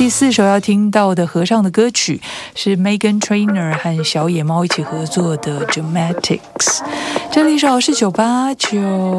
4首要听到的合唱的歌曲是 Meghan Trainor 和小野猫一起合作的 Dramatics。这里是好事989。